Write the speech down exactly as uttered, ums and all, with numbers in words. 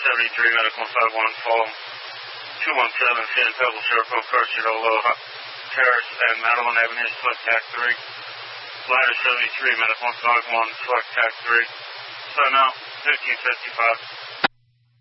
seventy-three, medical five one, fall two one seven, San Pebble Circle, Carcedo, Low Terrace, and Madeline Avenue, select T A C three. Ladder seventy-three, medical five one, select T A C three. Sun out, fifteen fifty-five.